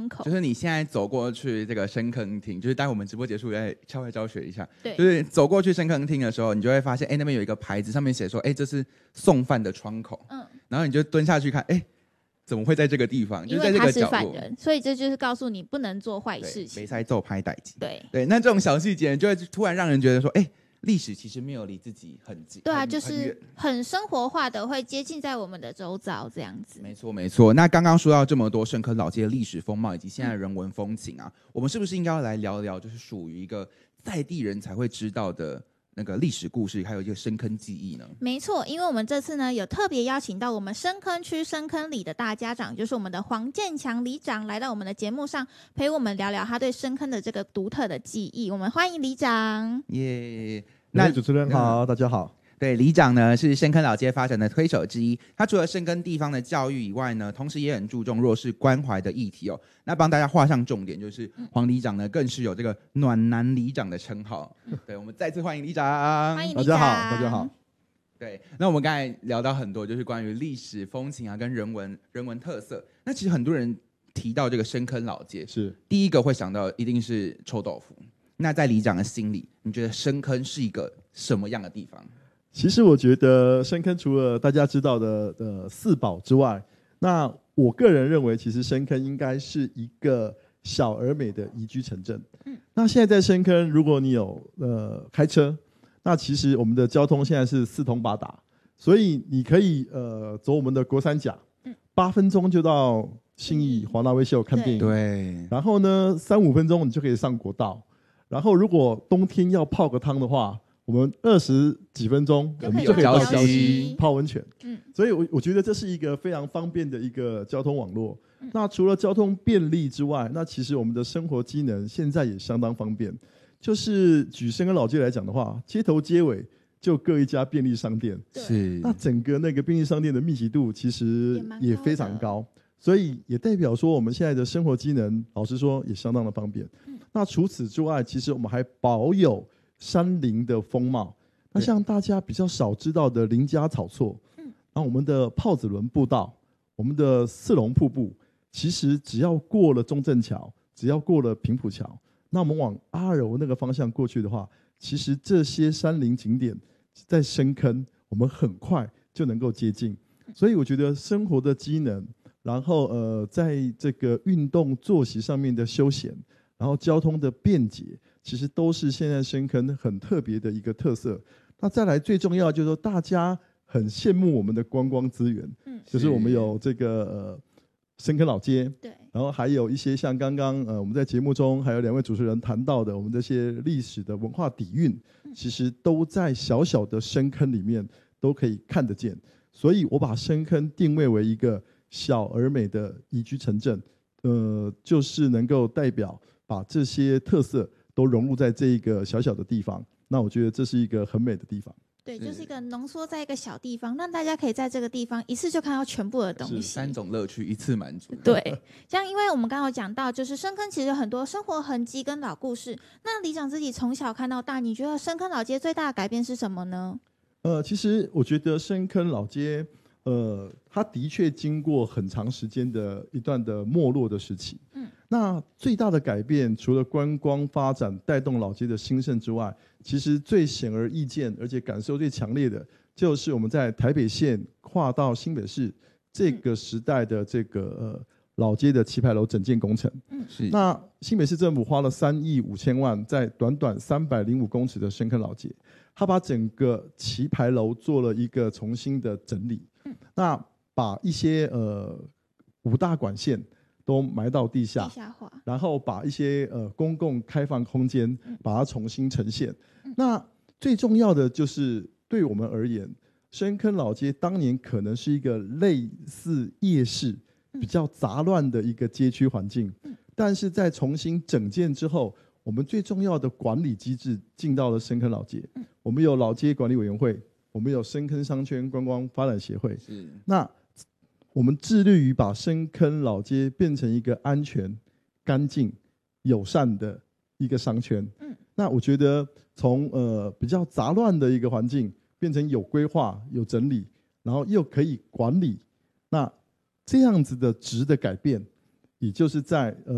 口。 就是你现在走过去这个深坑厅，就是待会我们直播结束再稍微教学一下。 对， 就是走过去深坑厅的时候，你就会发现，那边有一个牌子，上面写说，这是送饭的窗口。然后你就蹲下去看，怎么会在这个地方？ 因为他是犯人，所以这就是告诉你不能做坏事情。 没在做拍代志。 对， 那这种小细节就会突然让人觉得说，历史其实没有离自己很近。 对啊，就是很生活化的，会接近在我们的周遭这样子。 没错没错。那刚刚说到这么多深坑老街的历史风貌以及现在的人文风情啊，我们是不是应该要来聊聊，就是属于一个在地人才会知道的那个历史故事，还有一个深坑记忆呢？ 没错，因为我们这次呢有特别邀请到我们深坑区深坑里的大家长，就是我们的黄建强里长，来到我们的节目上陪我们聊聊他对深坑的这个独特的记忆。我们欢迎里长。 耶， 那主持人好，大家好。 对，里长呢是深坑老街发展的推手之一，他除了深耕地方的教育以外呢，同时也很注重弱势关怀的议题哦。那帮大家画上重点，就是黄里长呢更是有这个暖男里长的称号。对，我们再次欢迎里长。 欢迎里长。 大家好。 对，那我们刚才聊到很多，就是关于历史风情啊，跟人文特色。那其实很多人提到这个深坑老街， 是第一个会想到一定是臭豆腐。那在里长的心里，你觉得深坑是一个什么样的地方？ 其实我觉得深坑除了大家知道的四宝之外，那我个人认为，其实深坑应该是一个小而美的宜居城镇。那现在在深坑，如果你有开车，那其实我们的交通现在是四通八达，所以你可以走我们的国三甲，8分钟就到信义华纳威秀看电影。 对。 然后呢，3-5分钟你就可以上国道。然后如果冬天要泡个汤的话，我们20几分钟我们就可以到礁溪泡温泉。所以我觉得这是一个非常方便的一个交通网络。那除了交通便利之外，那其实我们的生活机能现在也相当方便。就是举深坑老街来讲的话，街头街尾就各一家便利商店。 是。 那整个那个便利商店的密集度其实也非常高，所以也代表说我们现在的生活机能，老实说也相当的方便。那除此之外，其实我们还保有山林的风貌。那像大家比较少知道的林家草厝，然后我们的炮子仑步道，我们的四龙瀑布，其实只要过了中正桥，只要过了平埔桥，那我们往阿柔那个方向过去的话，其实这些山林景点在深坑，我们很快就能够接近。所以我觉得生活的机能，然后在这个运动作息上面的休闲，然后交通的便捷，其实都是现在深坑很特别的一个特色。那再来最重要就是说，大家很羡慕我们的观光资源，就是我们有这个深坑老街， 对， 然后还有一些像刚刚我们在节目中还有2位主持人谈到的，我们这些历史的文化底蕴，其实都在小小的深坑里面都可以看得见。所以我把深坑定位为一个小而美的宜居城镇，就是能够代表把这些特色都融入在这一个小小的地方。那我觉得这是一个很美的地方。 对，就是一个浓缩在一个小地方，让大家可以在这个地方一次就看到全部的东西 ，3种乐趣一次满足。 对，像因为我们刚刚有讲到，就是深坑其实有很多生活痕迹跟老故事。那里长自己从小看到大，你觉得深坑老街最大的改变是什么呢？ 其实我觉得深坑老街，它的确经过很长时间的一段的没落的时期。那最大的改变，除了观光发展带动老街的兴盛之外，其实最显而易见，而且感受最强烈的，就是我们在台北县跨到新北市这个时代的这个老街的棋牌楼整建工程。那新北市政府花了3亿5千万，在短短305公尺的深坑老街，他把整个棋牌楼做了一个重新的整理。那把一些5大管线都埋到地下化， 然后把一些公共开放空间把它重新呈现。那最重要的就是对我们而言，深坑老街当年可能是一个类似夜市比较杂乱的一个街区环境，但是在重新整建之后，我们最重要的管理机制进到了深坑老街。我们有老街管理委员会，我们有深坑商圈观光发展协会。那我们致力于把深坑老街变成一个安全、干净、友善的一个商圈。那我觉得从比较杂乱的一个环境变成有规划、有整理，然后又可以管理，那这样子的质的改变，也就是在